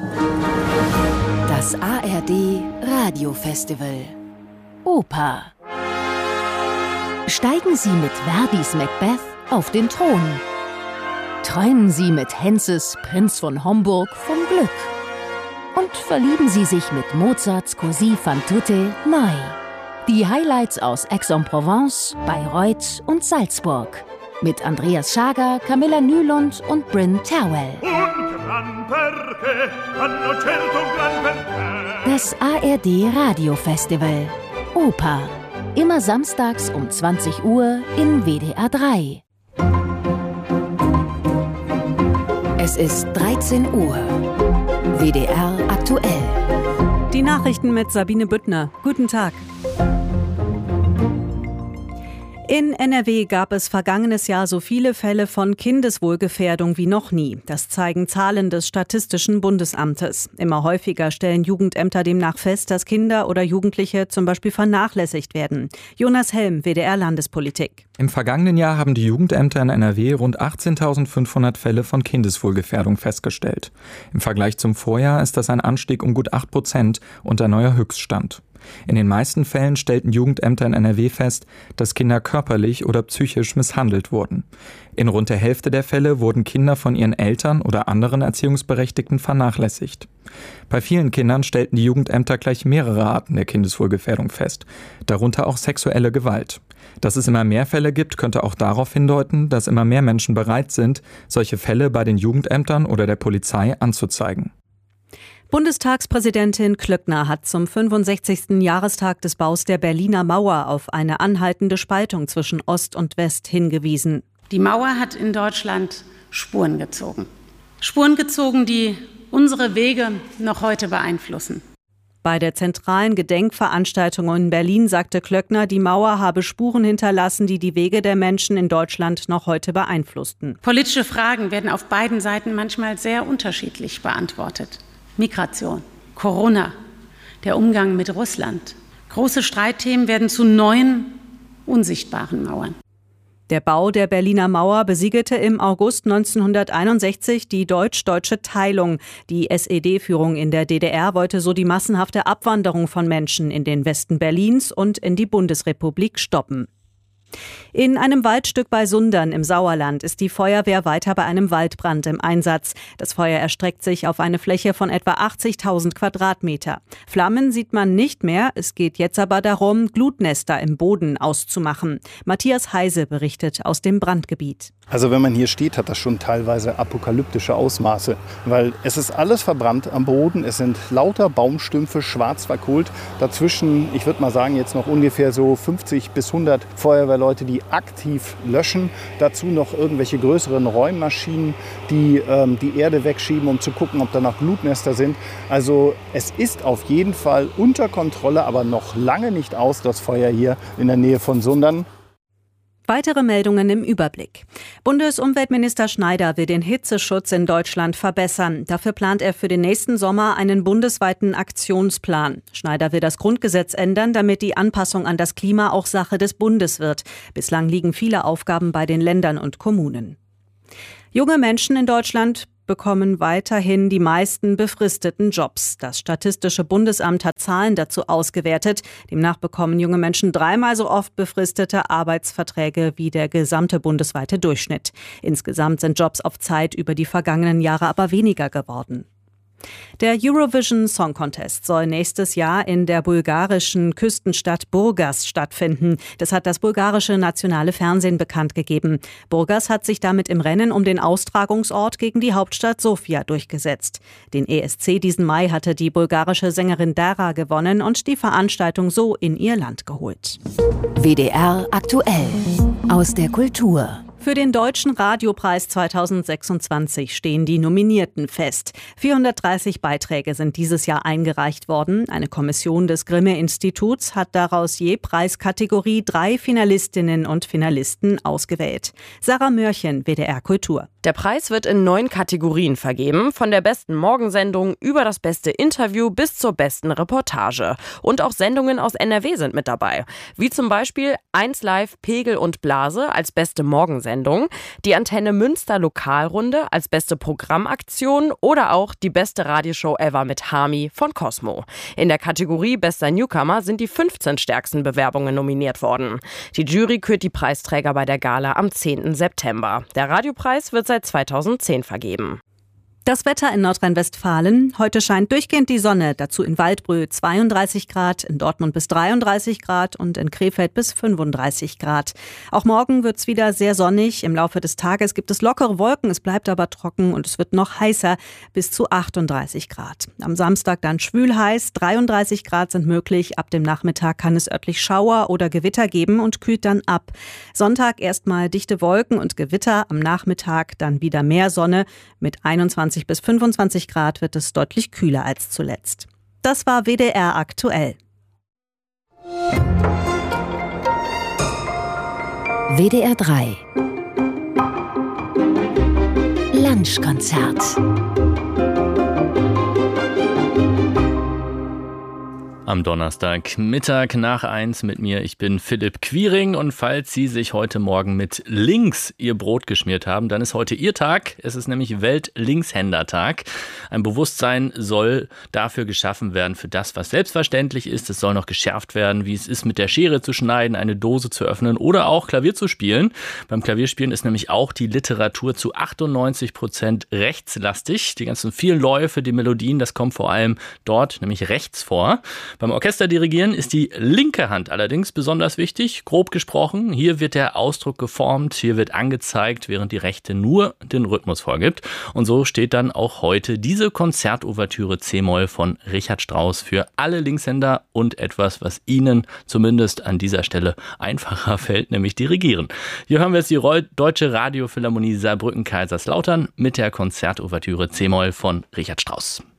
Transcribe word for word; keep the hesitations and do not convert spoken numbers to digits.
Das A R D Radiofestival Oper. Steigen Sie mit Verdis Macbeth auf den Thron. Träumen Sie mit Henzes Prinz von Homburg vom Glück. Und verlieben Sie sich mit Mozarts Così fan tutte mai. Die Highlights aus Aix-en-Provence, Bayreuth und Salzburg. Mit Andreas Schager, Camilla Nylund und Bryn Terwell. Das A R D Radiofestival Oper. Immer samstags um zwanzig Uhr in W D R drei. Es ist dreizehn Uhr. W D R aktuell. Die Nachrichten mit Sabine Büttner. Guten Tag. In N R W gab es vergangenes Jahr so viele Fälle von Kindeswohlgefährdung wie noch nie. Das zeigen Zahlen des Statistischen Bundesamtes. Immer häufiger stellen Jugendämter demnach fest, dass Kinder oder Jugendliche zum Beispiel vernachlässigt werden. Jonas Helm, W D R Landespolitik. Im vergangenen Jahr haben die Jugendämter in N R W rund achtzehntausendfünfhundert Fälle von Kindeswohlgefährdung festgestellt. Im Vergleich zum Vorjahr ist das ein Anstieg um gut acht Prozent und ein neuer Höchststand. In den meisten Fällen stellten Jugendämter in N R W fest, dass Kinder körperlich oder psychisch misshandelt wurden. In rund der Hälfte der Fälle wurden Kinder von ihren Eltern oder anderen Erziehungsberechtigten vernachlässigt. Bei vielen Kindern stellten die Jugendämter gleich mehrere Arten der Kindeswohlgefährdung fest, darunter auch sexuelle Gewalt. Dass es immer mehr Fälle gibt, könnte auch darauf hindeuten, dass immer mehr Menschen bereit sind, solche Fälle bei den Jugendämtern oder der Polizei anzuzeigen. Bundestagspräsidentin Klöckner hat zum fünfundsechzigsten Jahrestag des Baus der Berliner Mauer auf eine anhaltende Spaltung zwischen Ost und West hingewiesen. Die Mauer hat in Deutschland Spuren gezogen. Spuren gezogen, die unsere Wege noch heute beeinflussen. Bei der zentralen Gedenkveranstaltung in Berlin sagte Klöckner, die Mauer habe Spuren hinterlassen, die die Wege der Menschen in Deutschland noch heute beeinflussten. Politische Fragen werden auf beiden Seiten manchmal sehr unterschiedlich beantwortet. Migration, Corona, der Umgang mit Russland. Große Streitthemen werden zu neuen, unsichtbaren Mauern. Der Bau der Berliner Mauer besiegelte im August neunzehnhunderteinundsechzig die deutsch-deutsche Teilung. Die S E D-Führung in der D D R wollte so die massenhafte Abwanderung von Menschen in den Westen Berlins und in die Bundesrepublik stoppen. In einem Waldstück bei Sundern im Sauerland ist die Feuerwehr weiter bei einem Waldbrand im Einsatz. Das Feuer erstreckt sich auf eine Fläche von etwa achtzigtausend Quadratmeter. Flammen sieht man nicht mehr. Es geht jetzt aber darum, Glutnester im Boden auszumachen. Matthias Heise berichtet aus dem Brandgebiet. Also wenn man hier steht, hat das schon teilweise apokalyptische Ausmaße, weil es ist alles verbrannt am Boden. Es sind lauter Baumstümpfe, schwarz verkohlt. Dazwischen, ich würde mal sagen, jetzt noch ungefähr so fünfzig bis hundert Feuerwehrleute, die aktiv löschen. Dazu noch irgendwelche größeren Räummaschinen, die ähm, die Erde wegschieben, um zu gucken, ob da noch Glutnester sind. Also es ist auf jeden Fall unter Kontrolle, aber noch lange nicht aus, das Feuer hier in der Nähe von Sundern. Weitere Meldungen im Überblick. Bundesumweltminister Schneider will den Hitzeschutz in Deutschland verbessern. Dafür plant er für den nächsten Sommer einen bundesweiten Aktionsplan. Schneider will das Grundgesetz ändern, damit die Anpassung an das Klima auch Sache des Bundes wird. Bislang liegen viele Aufgaben bei den Ländern und Kommunen. Junge Menschen in Deutschland bekommen weiterhin die meisten befristeten Jobs. Das Statistische Bundesamt hat Zahlen dazu ausgewertet. Demnach bekommen junge Menschen dreimal so oft befristete Arbeitsverträge wie der gesamte bundesweite Durchschnitt. Insgesamt sind Jobs auf Zeit über die vergangenen Jahre aber weniger geworden. Der Eurovision Song Contest soll nächstes Jahr in der bulgarischen Küstenstadt Burgas stattfinden. Das hat das bulgarische nationale Fernsehen bekannt gegeben. Burgas hat sich damit im Rennen um den Austragungsort gegen die Hauptstadt Sofia durchgesetzt. Den E S C diesen Mai hatte die bulgarische Sängerin Dara gewonnen und die Veranstaltung so in ihr Land geholt. W D R aktuell aus der Kultur. Für den Deutschen Radiopreis zweitausendsechsundzwanzig stehen die Nominierten fest. vierhundertdreißig Beiträge sind dieses Jahr eingereicht worden. Eine Kommission des Grimme-Instituts hat daraus je Preiskategorie drei Finalistinnen und Finalisten ausgewählt. Sarah Mörchen, W D R Kultur. Der Preis wird in neun Kategorien vergeben, von der besten Morgensendung über das beste Interview bis zur besten Reportage. Und auch Sendungen aus N R W sind mit dabei, wie zum Beispiel eins Live Pegel und Blase als beste Morgensendung. Morgensendung, die Antenne Münster Lokalrunde als beste Programmaktion oder auch die beste Radioshow ever mit Hami von Cosmo. In der Kategorie Bester Newcomer sind die fünfzehn stärksten Bewerbungen nominiert worden. Die Jury kürt die Preisträger bei der Gala am zehnten September. Der Radiopreis wird seit zweitausendzehn vergeben. Das Wetter in Nordrhein-Westfalen. Heute scheint durchgehend die Sonne, dazu in Waldbröl zweiunddreißig Grad, in Dortmund bis dreiunddreißig Grad und in Krefeld bis fünfunddreißig Grad. Auch morgen wird's wieder sehr sonnig. Im Laufe des Tages gibt es lockere Wolken, es bleibt aber trocken und es wird noch heißer, bis zu achtunddreißig Grad. Am Samstag dann schwül heiß, dreiunddreißig Grad sind möglich. Ab dem Nachmittag kann es örtlich Schauer oder Gewitter geben und kühlt dann ab. Sonntag erstmal dichte Wolken und Gewitter, am Nachmittag dann wieder mehr Sonne. Mit einundzwanzig bis fünfundzwanzig Grad wird es deutlich kühler als zuletzt. Das war W D R aktuell. W D R drei Lunchkonzert. Am Donnerstag Mittag nach eins mit mir. Ich bin Philipp Quiring und falls Sie sich heute Morgen mit links Ihr Brot geschmiert haben, dann ist heute Ihr Tag. Es ist nämlich Welt-Linkshänder-Tag. Ein Bewusstsein soll dafür geschaffen werden für das, was selbstverständlich ist. Es soll noch geschärft werden, wie es ist, mit der Schere zu schneiden, eine Dose zu öffnen oder auch Klavier zu spielen. Beim Klavierspielen ist nämlich auch die Literatur zu achtundneunzig Prozent rechtslastig. Die ganzen vielen Läufe, die Melodien, das kommt vor allem dort, nämlich rechts vor. Beim Orchesterdirigieren ist die linke Hand allerdings besonders wichtig, grob gesprochen. Hier wird der Ausdruck geformt, hier wird angezeigt, während die rechte nur den Rhythmus vorgibt. Und so steht dann auch heute diese Konzertouvertüre C-Moll von Richard Strauss für alle Linkshänder und etwas, was Ihnen zumindest an dieser Stelle einfacher fällt, nämlich dirigieren. Hier hören wir jetzt die Deutsche Radiophilharmonie Saarbrücken-Kaiserslautern mit der Konzertouvertüre C-Moll von Richard Strauss.